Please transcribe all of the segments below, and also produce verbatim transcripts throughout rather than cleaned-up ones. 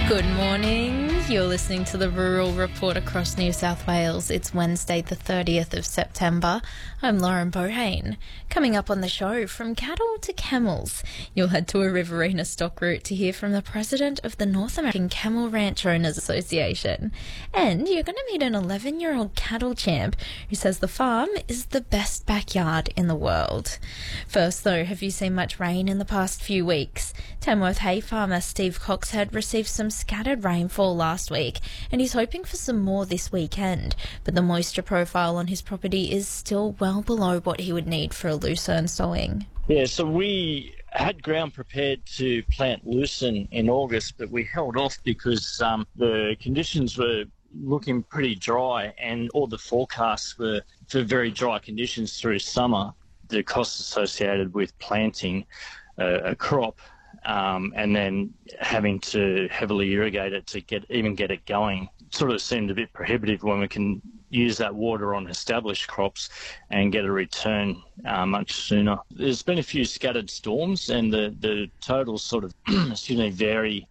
Good morning. You're listening to the Rural Report across New South Wales. It's Wednesday, the thirtieth of September. I'm Lauren Bohane. Coming up on the show, from cattle to camels, you'll head to a Riverina stock route to hear from the president of the North American Camel Ranch Owners Association. And you're going to meet an eleven-year-old cattle champ who says the farm is the best backyard in the world. First, though, have you seen much rain in the past few weeks? Tamworth hay farmer Steve Coxhead received some scattered rainfall last week, and he's hoping for some more this weekend, but the moisture profile on his property is still well below what he would need for a lucerne sowing. Yeah, so we had ground prepared to plant lucerne in August, but we held off because um, the conditions were looking pretty dry, and all the forecasts were for very dry conditions through summer. The costs associated with planting uh, a crop Um, and then having to heavily irrigate it to get even get it going sort of seemed a bit prohibitive when we can use that water on established crops and get a return uh, much sooner. There's been a few scattered storms, and the, the totals sort of excuse me, vary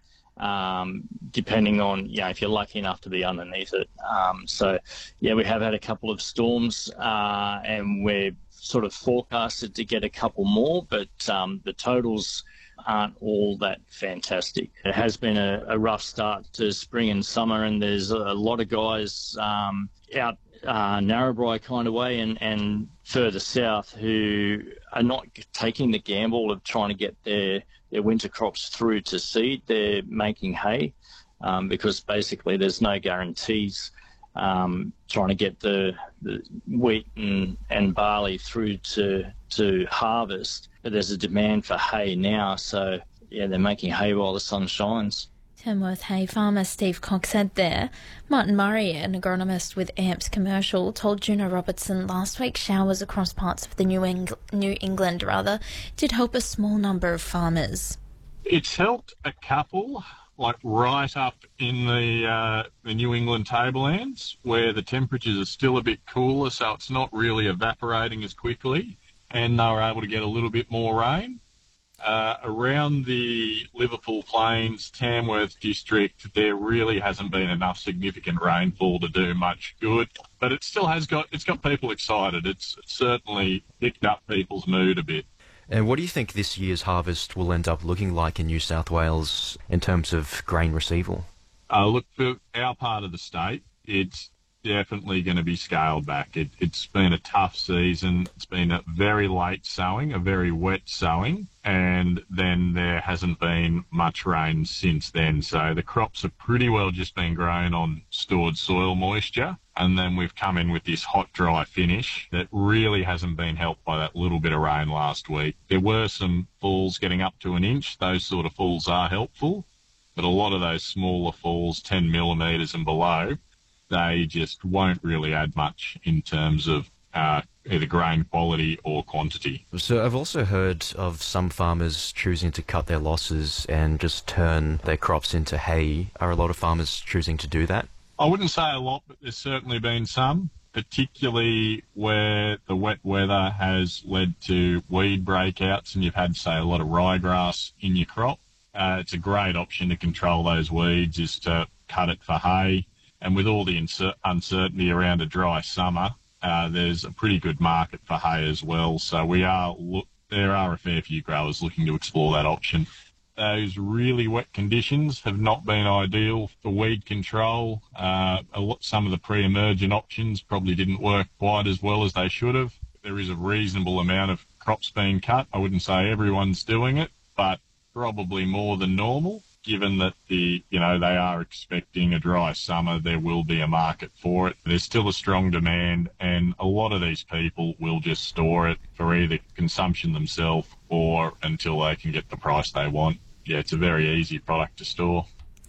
um, depending on, you know, if you're lucky enough to be underneath it. Um, so, yeah, we have had a couple of storms uh, and we're sort of forecasted to get a couple more, but um, the totals aren't all that fantastic. It has been a, a rough start to spring and summer, and there's a lot of guys um, out uh, Narrabri kind of way and, and further south who are not taking the gamble of trying to get their, their winter crops through to seed. They're making hay um, because basically there's no guarantees um, trying to get the, the wheat and, and barley through to, to harvest. But there's a demand for hay now, so yeah, they're making hay while the sun shines. Tamworth hay farmer Steve Coxhead there. Martin Murray, an agronomist with A M P S Commercial, told Juno Robertson last week showers across parts of the New, Eng- New England rather did help a small number of farmers. It's helped a couple, like right up in the uh, the New England tablelands, where the temperatures are still a bit cooler, so it's not really evaporating as quickly, and they were able to get a little bit more rain. Uh, around the Liverpool Plains, Tamworth district, there really hasn't been enough significant rainfall to do much good, but it still has got, it's got people excited. It's certainly picked up people's mood a bit. And what do you think this year's harvest will end up looking like in New South Wales in terms of grain receival? Uh, look, for our part of the state, it's definitely going to be scaled back. It, it's been a tough season. It's been a very late sowing, a very wet sowing, and then there hasn't been much rain since then. So the crops have pretty well just been grown on stored soil moisture, and then we've come in with this hot, dry finish that really hasn't been helped by that little bit of rain last week. There were some falls getting up to an inch. Those sort of falls are helpful, but a lot of those smaller falls, ten millimetres and below, they just won't really add much in terms of uh, either grain quality or quantity. So I've also heard of some farmers choosing to cut their losses and just turn their crops into hay. Are a lot of farmers choosing to do that? I wouldn't say a lot, but there's certainly been some, particularly where the wet weather has led to weed breakouts and you've had, say, a lot of ryegrass in your crop. Uh, it's a great option to control those weeds is to cut it for hay. And with all the incer- uncertainty around a dry summer, uh, there's a pretty good market for hay as well. So we are look, there are a fair few growers looking to explore that option. Those really wet conditions have not been ideal for weed control. Uh, a lot, some of the pre-emergent options probably didn't work quite as well as they should have. There is a reasonable amount of crops being cut. I wouldn't say everyone's doing it, but probably more than normal. Given that the, you know, they are expecting a dry summer, there will be a market for it. There's still a strong demand, and a lot of these people will just store it for either consumption themselves or until they can get the price they want. Yeah, it's a very easy product to store.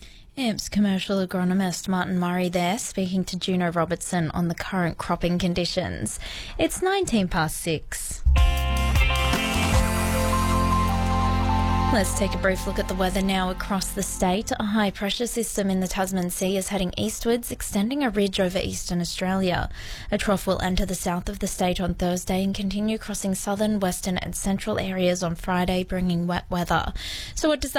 A M P S Commercial agronomist Martin Murray there, speaking to Juno Robertson on the current cropping conditions. It's nineteen past six. Let's take a brief look at the weather now across the state. A high pressure system in the Tasman Sea is heading eastwards, extending a ridge over eastern Australia. A trough will enter the south of the state on Thursday and continue crossing southern, western and central areas on Friday, bringing wet weather. So what does that